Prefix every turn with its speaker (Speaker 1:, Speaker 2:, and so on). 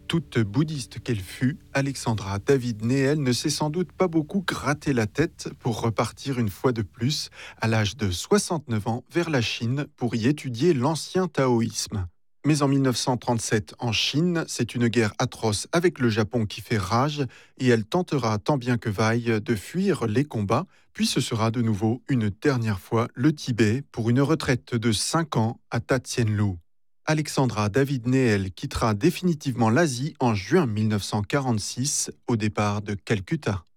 Speaker 1: Toute bouddhiste qu'elle fut, Alexandra David Néel ne s'est sans doute pas beaucoup gratté la tête pour repartir une fois de plus, à l'âge de 69 ans, vers la Chine pour y étudier l'ancien taoïsme. Mais en 1937, en Chine, c'est une guerre atroce avec le Japon qui fait rage et elle tentera tant bien que vaille de fuir les combats, puis ce sera de nouveau une dernière fois le Tibet pour une retraite de 5 ans à Tatsienlu. Alexandra David Néel quittera définitivement l'Asie en juin 1946 au départ de Calcutta.